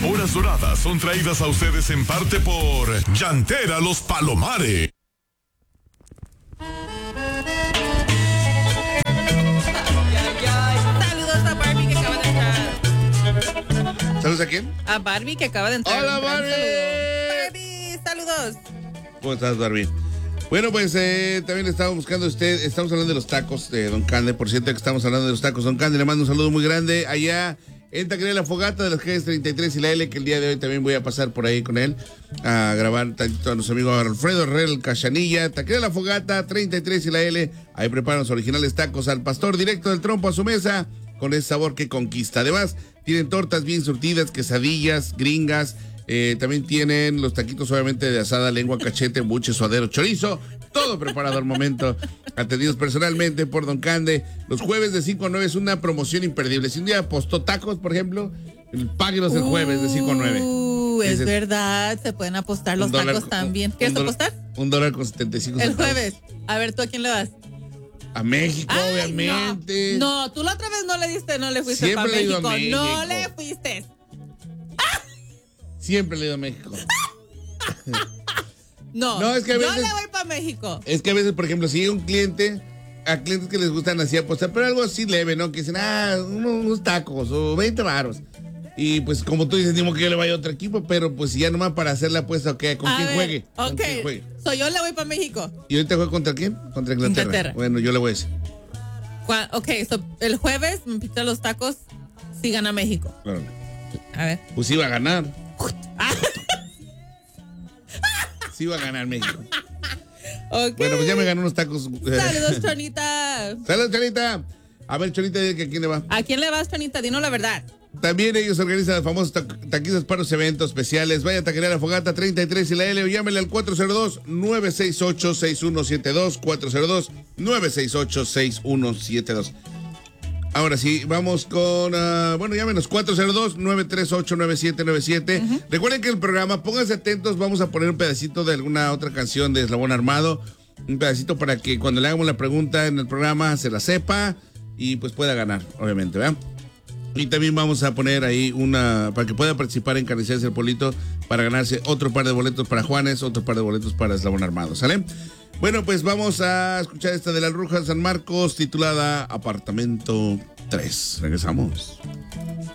horas doradas son traídas a ustedes en parte por Llantera Los Palomares. Saludos a Barbie que acaba de entrar. ¿Saludos a quién? A Barbie que acaba de entrar. ¡Hola, Un gran Barbie! saludo. Barbie, saludos. ¿Cómo estás, Barbie? Bueno, pues también estamos buscando estamos hablando de los tacos de Don Cande. Por cierto que estamos hablando de los tacos. Don Cande, le mando un saludo muy grande allá en Taquería La Fogata de las calles 33 y la L, que el día de hoy también voy a pasar por ahí con él a grabar tantito a nuestro amigo Alfredo Herrera Cachanilla. Taquería La Fogata 33 y la L, ahí preparan los originales tacos al pastor directo del trompo a su mesa con ese sabor que conquista. Además, tienen tortas bien surtidas, quesadillas, gringas. También tienen los taquitos obviamente de asada, lengua, cachete, buche, suadero, chorizo, todo preparado al momento, atendidos personalmente por Don Cande. Los jueves de 5 a 9 es una promoción imperdible. Si un día apostó tacos, por ejemplo, páguenos el jueves de 5 a 9. Es verdad, se pueden apostar los tacos también. ¿Quieres apostar? $1.75. El jueves. A ver, ¿tú a quién le vas? A México, Ay, obviamente. No, tú la otra vez no le fuiste Siempre para le he ido México. a México. No le fuiste. Siempre le he ido a México. No, es que a veces, yo le voy para México. Es que a veces, por ejemplo, si llega un cliente, a clientes que les gustan así apostar, pero algo así leve, ¿no? Que dicen, unos tacos o 20 varos. Y pues como tú dices, digo que yo le vaya a otro equipo, pero pues ya nomás para hacer la apuesta, ¿con quién juegue? Ok, yo le voy para México. ¿Y ahorita juega contra quién? Contra Inglaterra. Bueno, yo le voy a decir. Ok, el jueves me pita los tacos si gana México. Claro. A ver. Pues iba a ganar. Sí iba a ganar México. Okay. Bueno, pues ya me ganó unos tacos. Saludos, Chonita. Saludos, Chonita. A ver, Chonita, dile que a quién le va. ¿A quién le vas, Chonita? Dinos la verdad. También ellos organizan los famosos taquitos para los eventos especiales. Vaya a Taquería La Fogata 33 y la L o llámele al 402-968-6172. 402-968-6172. Ahora sí, vamos con, llámenos 402-938-9797. Recuerden que el programa, pónganse atentos, vamos a poner un pedacito de alguna otra canción de Eslabón Armado. Un pedacito para que cuando le hagamos la pregunta en el programa se la sepa y pues pueda ganar, obviamente, ¿verdad? Y también vamos a poner ahí para que pueda participar en Carnicerías El Polito para ganarse otro par de boletos para Juanes, otro par de boletos para Eslabón Armado, ¿sale? Bueno, pues vamos a escuchar esta de La Bruja San Marcos titulada Apartamento 3. Regresamos.